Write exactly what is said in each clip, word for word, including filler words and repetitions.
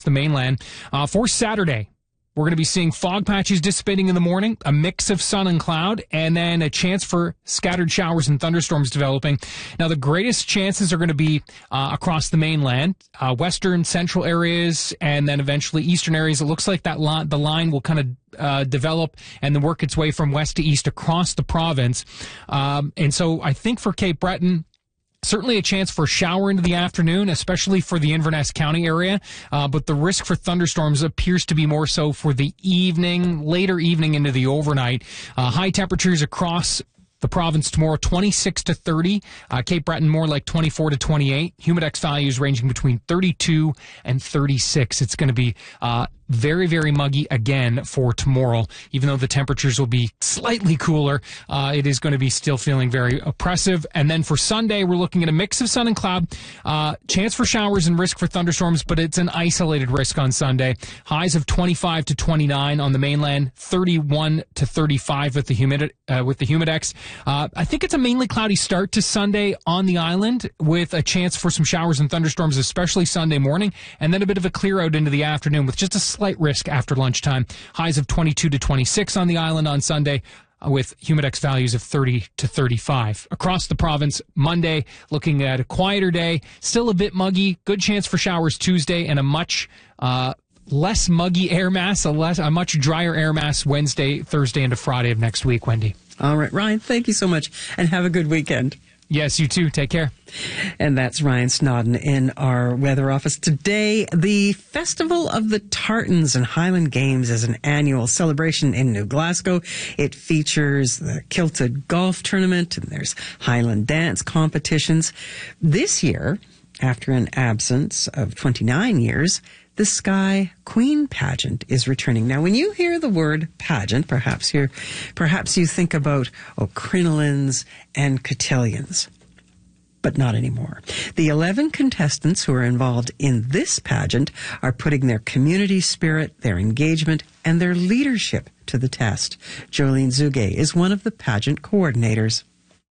the mainland. Uh, for Saturday, we're going to be seeing fog patches dissipating in the morning, a mix of sun and cloud, and then a chance for scattered showers and thunderstorms developing. Now, the greatest chances are going to be uh, across the mainland, uh, western, central areas, and then eventually eastern areas. It looks like that line, the line will kind of uh, develop and then work its way from west to east across the province. Um, and so I think for Cape Breton, certainly a chance for a shower into the afternoon, especially for the Inverness County area. Uh, but the risk for thunderstorms appears to be more so for the evening, later evening into the overnight. Uh, high temperatures across the province tomorrow, twenty-six to thirty. Uh, Cape Breton more like twenty-four to twenty-eight. Humidex values ranging between thirty-two and thirty-six. It's going to be uh, very, very muggy again for tomorrow. Even though the temperatures will be slightly cooler, uh, it is going to be still feeling very oppressive. And then for Sunday, we're looking at a mix of sun and cloud. Uh, chance for showers and risk for thunderstorms, but it's an isolated risk on Sunday. Highs of twenty-five to twenty-nine on the mainland, thirty-one to thirty-five with the humid uh, with the humidex. Uh, I think it's a mainly cloudy start to Sunday on the island with a chance for some showers and thunderstorms, especially Sunday morning, and then a bit of a clear out into the afternoon with just a slight risk after lunchtime. Highs of twenty-two to twenty-six on the island on Sunday, with humidex values of thirty to thirty-five. Across the province, Monday, looking at a quieter day, still a bit muggy, good chance for showers Tuesday, and a much uh, less muggy air mass, a, less, a much drier air mass Wednesday, Thursday, into Friday of next week, Wendy. All right, Ryan, thank you so much, and have a good weekend. Yes, you too. Take care. And that's Ryan Snodden in our weather office. Today, the Festival of the Tartans and Highland Games is an annual celebration in New Glasgow. It features the Kilted Golf Tournament, and there's Highland dance competitions. This year, after an absence of twenty-nine years, the Skye Queen pageant is returning. Now, when you hear the word pageant, perhaps you perhaps you think about oh, crinolines and cotillions. But not anymore. The eleven contestants who are involved in this pageant are putting their community spirit, their engagement, and their leadership to the test. Jolene Zuge is one of the pageant coordinators.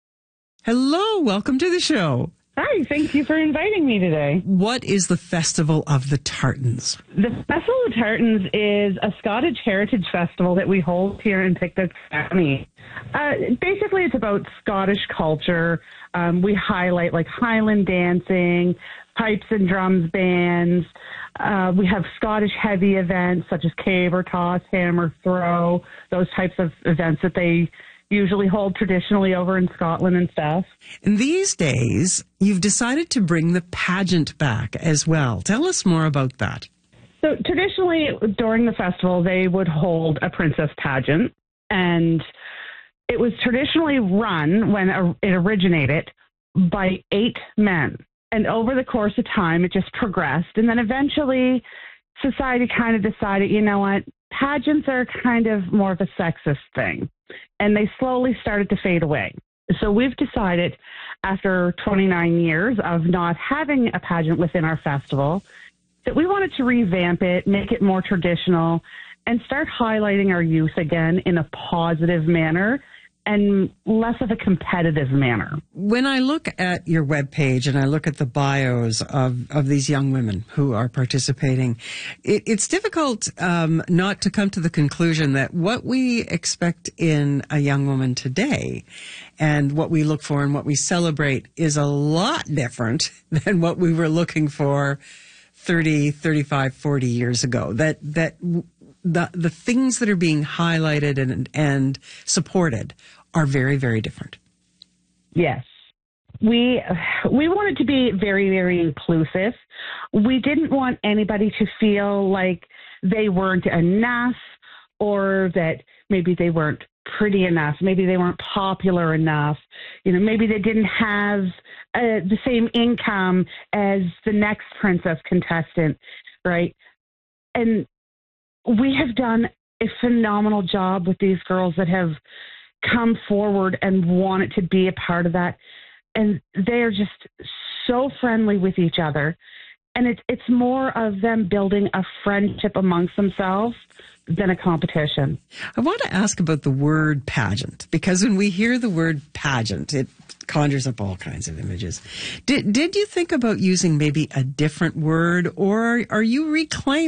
Hello, welcome to the show. Hi, thank you for inviting me today. What is the Festival of the Tartans? The Festival of Tartans is a Scottish heritage festival that we hold here in Pictou County. Uh, basically, it's about Scottish culture. Um, we highlight like Highland dancing, pipes and drums bands. Uh, we have Scottish heavy events such as caber toss, hammer throw, those types of events that they usually hold traditionally over in Scotland and stuff. And these days, you've decided to bring the pageant back as well. Tell us more about that. So traditionally, during the festival, they would hold a princess pageant, and it was traditionally run, when it originated, by eight men. And over the course of time, it just progressed. And then eventually, society kind of decided, you know what, pageants are kind of more of a sexist thing. And they slowly started to fade away. So we've decided, after twenty-nine years of not having a pageant within our festival, that we wanted to revamp it, make it more traditional, and start highlighting our youth again in a positive manner and less of a competitive manner. When I look at your webpage and I look at the bios of, of these young women who are participating, it, it's difficult um, not to come to the conclusion that what we expect in a young woman today and what we look for and what we celebrate is a lot different than what we were looking for thirty, thirty-five, forty years ago. That, that, the the things that are being highlighted and and supported are very, very different. Yes. We we wanted to be very, very inclusive. We didn't want anybody to feel like they weren't enough, or that maybe they weren't pretty enough, maybe they weren't popular enough, you know, maybe they didn't have uh, the same income as the next princess contestant, right? And we have done a phenomenal job with these girls that have come forward and wanted to be a part of that. And they are just so friendly with each other. And it's, it's more of them building a friendship amongst themselves than a competition. I want to ask about the word pageant, because when we hear the word pageant, it conjures up all kinds of images. Did, did you think about using maybe a different word, or are you reclaiming